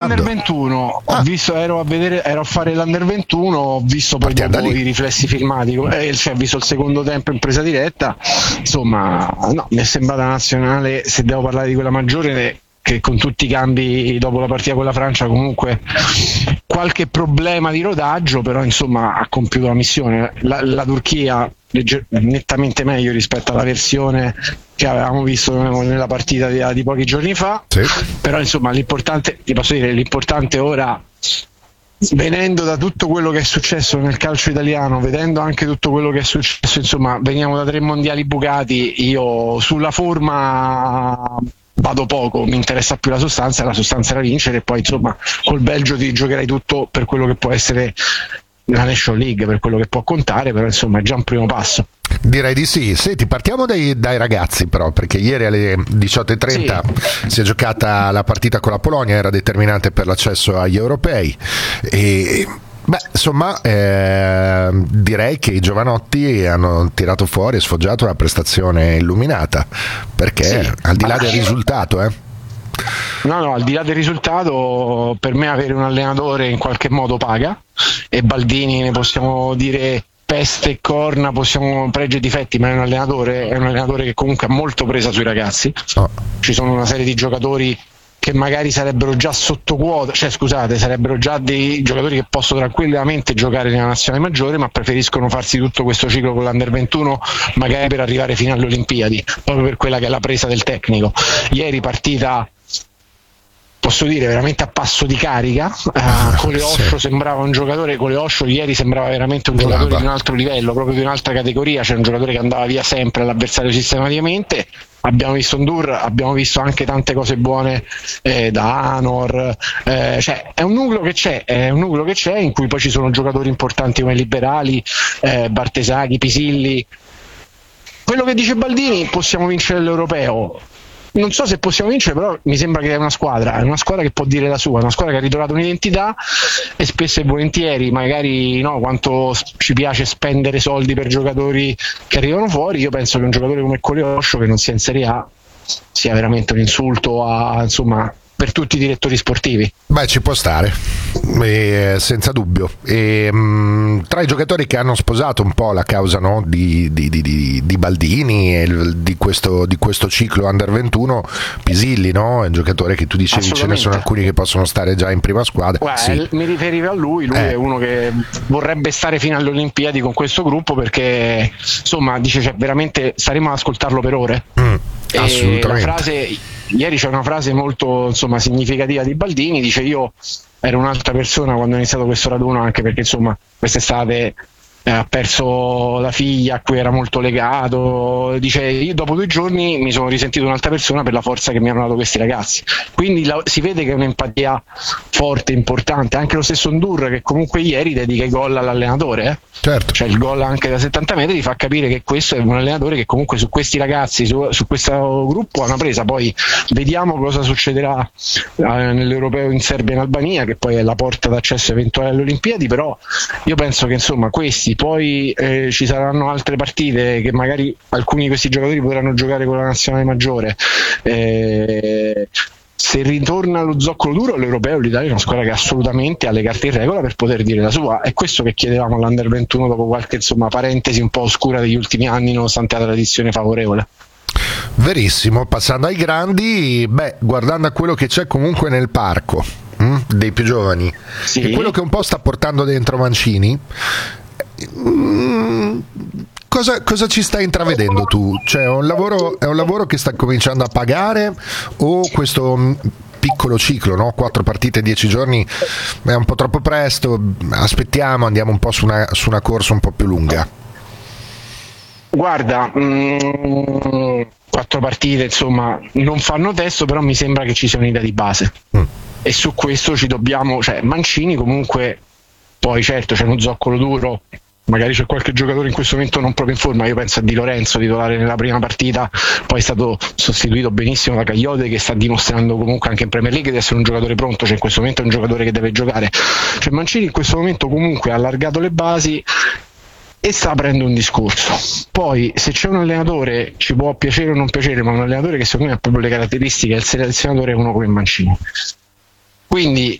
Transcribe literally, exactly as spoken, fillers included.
l'Under ventuno, ho Ah. visto, ero a vedere, ero a fare l'Under ventuno, ho visto poi Partiamo dopo da lì. i riflessi filmati, eh, cioè ho visto il secondo tempo in presa diretta, insomma, no, mi è sembrata nazionale, se devo parlare di quella maggiore, che con tutti i cambi dopo la partita con la Francia comunque qualche problema di rodaggio, però insomma ha compiuto la missione. La, la Turchia legger- nettamente meglio rispetto alla versione che avevamo visto nella partita di, di pochi giorni fa, Sì. però insomma l'importante, ti posso dire, l'importante ora, venendo da tutto quello che è successo nel calcio italiano, vedendo anche tutto quello che è successo, insomma veniamo da tre mondiali bucati, io sulla forma vado poco, mi interessa più la sostanza, la sostanza era vincere, e poi insomma col Belgio ti giocherai tutto per quello che può essere la Nation League, per quello che può contare, però insomma è già un primo passo. Direi di sì. Senti, partiamo dai, dai ragazzi però, perché ieri alle diciotto e trenta Sì. si è giocata la partita con la Polonia, era determinante per l'accesso agli europei e beh, insomma, eh, direi che i giovanotti hanno tirato fuori e sfoggiato una prestazione illuminata, perché Sì. al di là del risultato, eh No, no, al di là del risultato, per me avere un allenatore in qualche modo paga, e Baldini ne possiamo dire peste e corna, possiamo pregi e difetti, ma è un allenatore, è un allenatore che comunque ha molto presa sui ragazzi. Oh. Ci sono una serie di giocatori che magari sarebbero già sotto quota, cioè scusate, sarebbero già dei giocatori che possono tranquillamente giocare nella nazionale maggiore, ma preferiscono farsi tutto questo ciclo con l'Under ventuno magari per arrivare fino alle Olimpiadi, proprio per quella che è la presa del tecnico. Ieri partita, posso dire, veramente a passo di carica, uh, Coleoscio Sì. sembrava un giocatore, Coleoscio ieri sembrava veramente un Brava. giocatore di un altro livello, proprio di un'altra categoria, cioè un giocatore che andava via sempre all'avversario sistematicamente. Abbiamo visto Ndur, abbiamo visto anche tante cose buone eh, da Anor, eh, cioè è un nucleo che c'è, è un nucleo che c'è in cui poi ci sono giocatori importanti come Liberali, eh, Bartesaghi, Pisilli. Quello che dice Baldini, possiamo vincere l'Europeo. Non so se possiamo vincere, però mi sembra che è una squadra, è una squadra che può dire la sua, una squadra che ha ritrovato un'identità, e spesso e volentieri magari no, quanto ci piace spendere soldi per giocatori che arrivano fuori. Io penso che un giocatore come Coleoscio, che non sia in Serie A, sia veramente un insulto a, insomma, per tutti i direttori sportivi. Beh, ci può stare, eh, senza dubbio. E, mh, tra i giocatori che hanno sposato un po' la causa, no, di, di, di, di, di Baldini e il- di, questo, di questo ciclo Under ventuno, Pisilli, no? È un giocatore che tu dicevi ce ne sono Assolutamente. alcuni che possono stare già in prima squadra. Guarda, Sì. l- mi riferivo a lui, lui Eh. è uno che vorrebbe stare fino alle Olimpiadi con questo gruppo, perché insomma dice, cioè, veramente staremo ad ascoltarlo per ore. Mm, E la assolutamente. frase, ieri c'è una frase molto insomma significativa di Baldini, dice: io ero un'altra persona quando ho iniziato questo raduno, anche perché insomma quest'estate eh, ha perso la figlia a cui era molto legato. Dice: io dopo due giorni mi sono risentito un'altra persona per la forza che mi hanno dato questi ragazzi. Quindi la, si vede che è un'empatia forte, importante. Anche lo stesso Ndur, che comunque ieri dedica i gol all'allenatore, eh. Certo. Cioè il gol anche da settanta metri ti fa capire che questo è un allenatore che comunque su questi ragazzi, su, su questo gruppo ha una presa. Poi vediamo cosa succederà eh, nell'Europeo in Serbia e in Albania, che poi è la porta d'accesso eventuale alle Olimpiadi, però io penso che insomma questi poi eh, ci saranno altre partite che magari alcuni di questi giocatori potranno giocare con la nazionale maggiore. Eh, se ritorna lo zoccolo duro all'Europeo, l'Italia è una squadra che assolutamente ha le carte in regola per poter dire la sua. È questo che chiedevamo all'Under ventuno dopo qualche insomma parentesi un po' oscura degli ultimi anni, nonostante la tradizione favorevole. Verissimo. Passando ai grandi, beh, guardando a quello che c'è comunque nel parco, mh, dei più giovani, Sì. e quello che un po' sta portando dentro Mancini, mh, cosa, cosa ci stai intravedendo tu? Cioè, è un lavoro, è un lavoro che sta cominciando a pagare, o questo mh, piccolo ciclo, no? Quattro partite, dieci giorni è un po' troppo presto, aspettiamo, andiamo un po' su una, su una corsa un po' più lunga? Guarda, mh, quattro partite insomma non fanno testo, però mi sembra che ci sia un'idea di base. Mm. E su questo ci dobbiamo, cioè Mancini comunque, poi certo c'è uno zoccolo duro, magari c'è qualche giocatore in questo momento non proprio in forma. Io penso a Di Lorenzo, titolare nella prima partita, poi è stato sostituito benissimo da Cagliote, che sta dimostrando comunque anche in Premier League di essere un giocatore pronto, cioè in questo momento è un giocatore che deve giocare. Cioè Mancini in questo momento comunque ha allargato le basi e sta aprendo un discorso. Poi se c'è un allenatore, ci può piacere o non piacere, ma un allenatore che secondo me ha proprio le caratteristiche del selezionatore, è uno come Mancini. Quindi